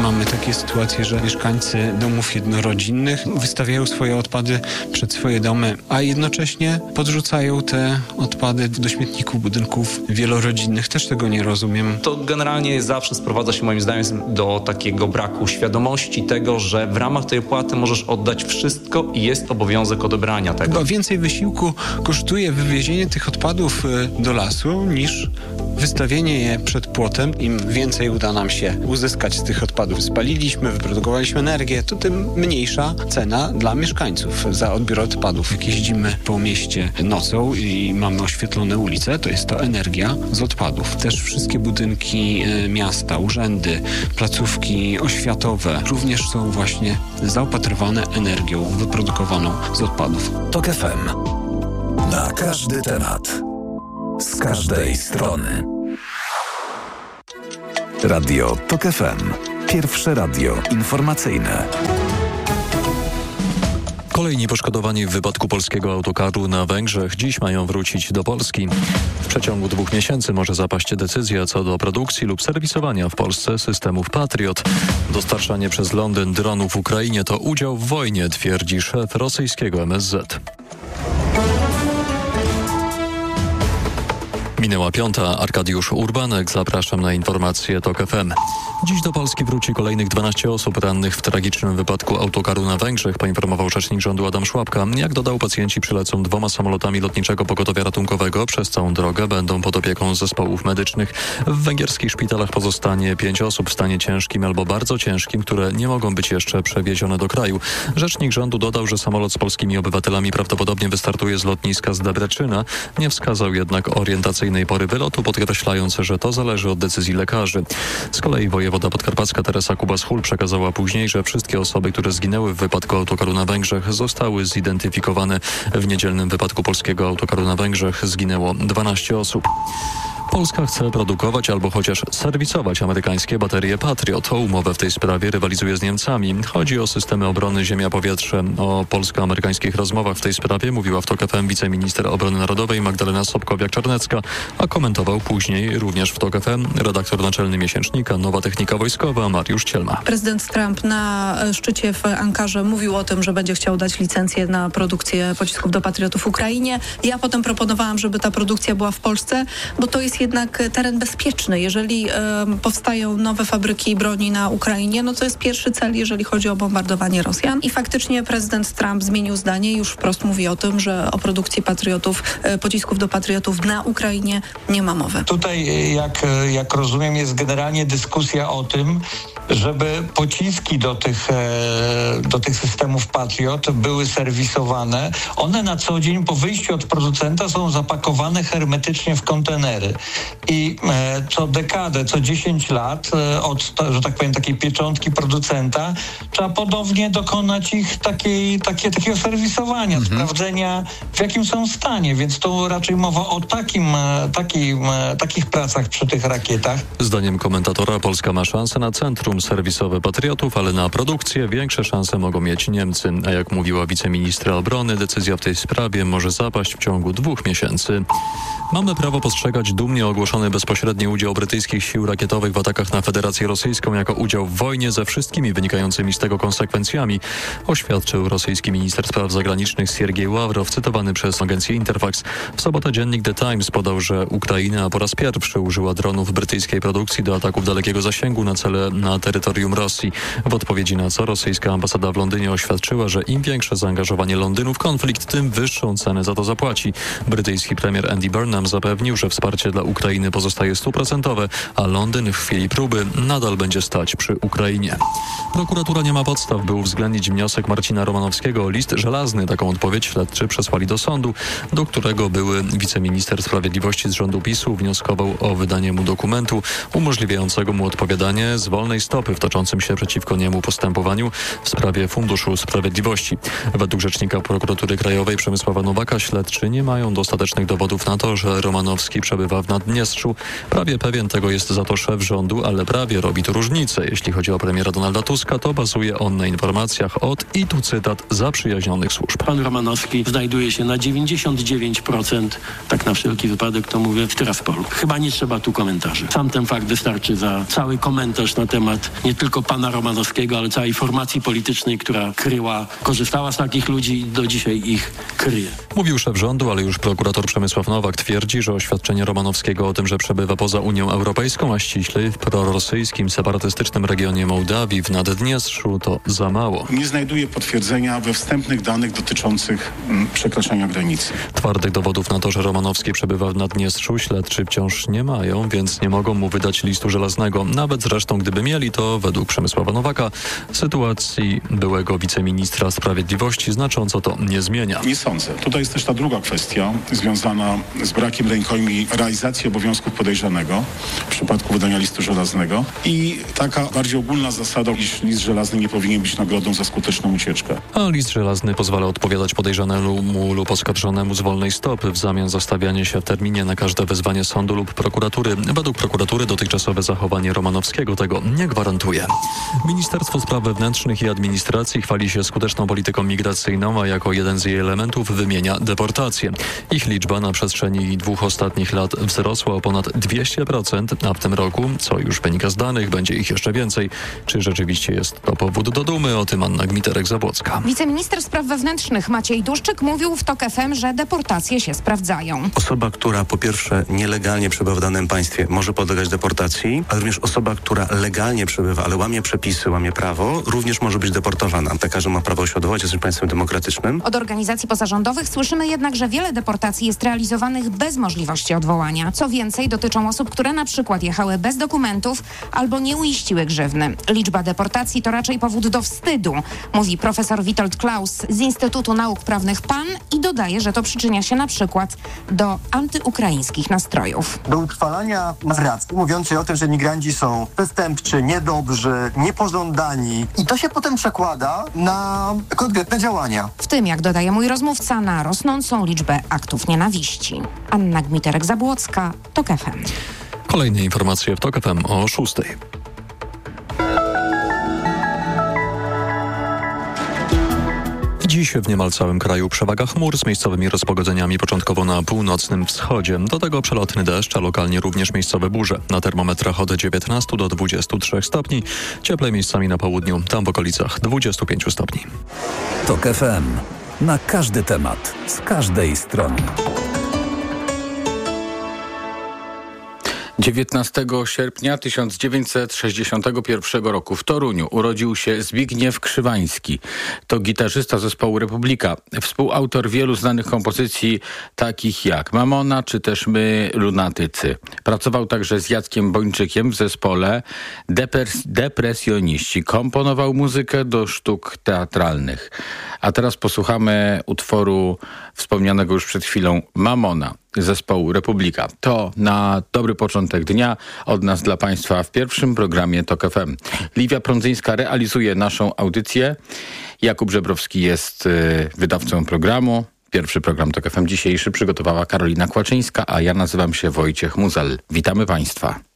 Mamy takie sytuacje, że mieszkańcy domów jednorodzinnych wystawiają swoje odpady przed swoje domy, a jednocześnie podrzucają te odpady do śmietników budynków wielorodzinnych. Też tego nie rozumiem. To generalnie zawsze sprowadza się moim zdaniem do takiego braku świadomości tego, że w ramach tej opłaty możesz oddać wszystko i jest obowiązek odebrania tego. Chyba więcej wysiłku kosztuje wywiezienie tych odpadów do lasu niż wystawienie je przed płotem. Im więcej uda nam się uzyskać z tych odpadów. Spaliliśmy, wyprodukowaliśmy energię, to tym mniejsza cena dla mieszkańców za odbiór odpadów. Jak jeździmy po mieście nocą i mamy oświetlone ulice, to jest to energia z odpadów. Też wszystkie budynki miasta, urzędy, placówki oświatowe również są właśnie zaopatrywane energią wyprodukowaną z odpadów. TOK FM. Na każdy temat. Z każdej strony. Radio TOK FM. Pierwsze radio informacyjne. Kolejni poszkodowani w wypadku polskiego autokaru na Węgrzech dziś mają wrócić do Polski. W przeciągu 2 miesięcy może zapaść decyzja co do produkcji lub serwisowania w Polsce systemów Patriot. Dostarczanie przez Londyn dronów w Ukrainie to udział w wojnie, twierdzi szef rosyjskiego MSZ. Minęła 5. Arkadiusz Urbanek. Zapraszam na informacje TOK FM. Dziś do Polski wróci kolejnych 12 osób rannych w tragicznym wypadku autokaru na Węgrzech, poinformował rzecznik rządu Adam Szłapka. Jak dodał, pacjenci przylecą 2 samolotami lotniczego pogotowia ratunkowego. Przez całą drogę będą pod opieką zespołów medycznych. W węgierskich szpitalach pozostanie 5 osób w stanie ciężkim albo bardzo ciężkim, które nie mogą być jeszcze przewiezione do kraju. Rzecznik rządu dodał, że samolot z polskimi obywatelami prawdopodobnie wystartuje z lotniska z Debreczyna. Nie wskazał jednak orientacyjnej pory wylotu, podkreślając, że to zależy od decyzji lekarzy. Z kolei wojewoda podkarpacka Teresa Kubas-Hul przekazała później, że wszystkie osoby, które zginęły w wypadku autokaru na Węgrzech, zostały zidentyfikowane. W niedzielnym wypadku polskiego autokaru na Węgrzech zginęło 12 osób. Polska chce produkować albo chociaż serwisować amerykańskie baterie Patriot. O umowę w tej sprawie rywalizuje z Niemcami. Chodzi o systemy obrony ziemia-powietrze. O polsko-amerykańskich rozmowach w tej sprawie mówiła w TOK FM wiceminister obrony narodowej Magdalena Sobkowiak-Czarnecka, a komentował później również w TOK FM redaktor naczelny miesięcznika Nowa Technika Wojskowa Mariusz Cielma. Prezydent Trump na szczycie w Ankarze mówił o tym, że będzie chciał dać licencję na produkcję pocisków do Patriotów w Ukrainie. Ja potem proponowałam, żeby ta produkcja była w Polsce, bo to jest jednak teren bezpieczny. Jeżeli powstają nowe fabryki broni na Ukrainie, no to jest pierwszy cel, jeżeli chodzi o bombardowanie Rosjan. I faktycznie prezydent Trump zmienił zdanie i już wprost mówi o tym, że o produkcji patriotów, pocisków do patriotów na Ukrainie nie ma mowy. Tutaj, jak rozumiem, jest generalnie dyskusja o tym, żeby pociski do tych systemów Patriot były serwisowane. One na co dzień po wyjściu od producenta są zapakowane hermetycznie w kontenery. I co dekadę, co 10 lat od, że tak powiem, takiej pieczątki producenta trzeba ponownie dokonać ich takiego serwisowania, sprawdzenia, w jakim są stanie. Więc to raczej mowa o takich pracach przy tych rakietach. Zdaniem komentatora Polska ma szansę na centrum serwisowe Patriotów, ale na produkcję większe szanse mogą mieć Niemcy. A jak mówiła wiceministra obrony, decyzja w tej sprawie może zapaść w ciągu 2 miesięcy. Mamy prawo postrzegać dumnie ogłoszony bezpośredni udział brytyjskich sił rakietowych w atakach na Federację Rosyjską jako udział w wojnie ze wszystkimi wynikającymi z tego konsekwencjami, oświadczył rosyjski minister spraw zagranicznych Siergiej Ławrow, cytowany przez agencję Interfax. W sobotę dziennik The Times podał, że Ukraina po raz pierwszy użyła dronów brytyjskiej produkcji do ataków dalekiego zasięgu na cele na terytorium Rosji. W odpowiedzi na co rosyjska ambasada w Londynie oświadczyła, że im większe zaangażowanie Londynu w konflikt, tym wyższą cenę za to zapłaci. Brytyjski premier Andy Burnham zapewnił, że wsparcie dla Ukrainy pozostaje 100%, a Londyn w chwili próby nadal będzie stać przy Ukrainie. Prokuratura nie ma podstaw, by uwzględnić wniosek Marcina Romanowskiego o list żelazny. Taką odpowiedź śledczy przesłali do sądu, do którego były wiceminister sprawiedliwości z rządu PiS-u wnioskował o wydanie mu dokumentu umożliwiającego mu odpowiadanie z wolnej stopy w toczącym się przeciwko niemu postępowaniu w sprawie Funduszu Sprawiedliwości. Według rzecznika prokuratury krajowej Przemysława Nowaka śledczy nie mają dostatecznych dowodów na to, że Romanowski przebywa w Naddniestrzu. Prawie pewien tego jest za to szef rządu, ale prawie robi to różnicę. Jeśli chodzi o premiera Donalda Tuska, to bazuje on na informacjach od, i tu cytat, zaprzyjaźnionych służb. Pan Romanowski znajduje się na 99%, tak na wszelki wypadek to mówię, w Tyraspolu. Chyba nie trzeba tu komentarzy. Sam ten fakt wystarczy za cały komentarz na temat nawet nie tylko pana Romanowskiego, ale całej formacji politycznej, która korzystała z takich ludzi i do dzisiaj ich kryje. Mówił szef rządu, ale już prokurator Przemysław Nowak twierdzi, że oświadczenie Romanowskiego o tym, że przebywa poza Unią Europejską, a ściślej w prorosyjskim, separatystycznym regionie Mołdawii w Naddniestrzu to za mało. Nie znajduje potwierdzenia we wstępnych danych dotyczących przekraczania granicy. Twardych dowodów na to, że Romanowski przebywa w Naddniestrzu, śledczy wciąż nie mają, więc nie mogą mu wydać listu żelaznego. Nawet zresztą, gdyby mieli, to według Przemysława Nowaka sytuacji byłego wiceministra sprawiedliwości znacząco to nie zmienia. Nie sądzę. Tutaj jest też ta druga kwestia związana z brakiem rękojmi realizacji obowiązków podejrzanego w przypadku wydania listu żelaznego i taka bardziej ogólna zasada, iż list żelazny nie powinien być nagrodą za skuteczną ucieczkę. A list żelazny pozwala odpowiadać podejrzanemu lub oskarżonemu z wolnej stopy w zamian za stawianie się w terminie na każde wezwanie sądu lub prokuratury. Według prokuratury dotychczasowe zachowanie Romanowskiego tego nie gwarantuje. Ministerstwo Spraw Wewnętrznych i Administracji chwali się skuteczną polityką migracyjną, a jako jeden z jej elementów wymienia deportacje. Ich liczba na przestrzeni 2 ostatnich lat wzrosła o ponad 200%, a w tym roku, co już wynika z danych, będzie ich jeszcze więcej. Czy rzeczywiście jest to powód do dumy? O tym Anna Gmiterek-Zabłocka. Wiceminister Spraw Wewnętrznych Maciej Duszczyk mówił w TOK FM, że deportacje się sprawdzają. Osoba, która po pierwsze nielegalnie przebywa w danym państwie, może podlegać deportacji, ale również osoba, która legalnie przebywa, ale łamie przepisy, łamie prawo, również może być deportowana. Każdy ma prawo się odwołać, jesteśmy państwem demokratycznym. Od organizacji pozarządowych słyszymy jednak, że wiele deportacji jest realizowanych bez możliwości odwołania. Co więcej, dotyczą osób, które na przykład jechały bez dokumentów albo nie uiściły grzywny. Liczba deportacji to raczej powód do wstydu, mówi profesor Witold Klaus z Instytutu Nauk Prawnych PAN i dodaje, że to przyczynia się na przykład do antyukraińskich nastrojów. Do utrwalania narracji mówiącej o tym, że migranci są przestępczy, niedobrzy, niepożądani i to się potem przekłada na konkretne działania. W tym, jak dodaje mój rozmówca, na rosnącą liczbę aktów nienawiści. Anna Gmiterek-Zabłocka, TOK FM. Kolejne informacje w TOK FM o 6. Dziś w niemal całym kraju przewaga chmur z miejscowymi rozpogodzeniami początkowo na północnym wschodzie. Do tego przelotny deszcz, a lokalnie również miejscowe burze. Na termometrach od 19 do 23 stopni. Cieplej miejscami na południu, tam w okolicach 25 stopni. TOK FM. Na każdy temat, z każdej strony. 19 sierpnia 1961 roku w Toruniu urodził się Zbigniew Krzywański. To gitarzysta zespołu Republika, współautor wielu znanych kompozycji takich jak Mamona czy też My, Lunatycy. Pracował także z Jackiem Bończykiem w zespole Depresjoniści. Komponował muzykę do sztuk teatralnych. A teraz posłuchamy utworu wspomnianego już przed chwilą Mamona zespołu Republika. To na dobry początek dnia od nas dla Państwa w pierwszym programie TOK FM. Liwia Prądzyńska realizuje naszą audycję. Jakub Żebrowski jest wydawcą programu. Pierwszy program TOK FM dzisiejszy przygotowała Karolina Kłaczyńska, a ja nazywam się Wojciech Muzel. Witamy Państwa.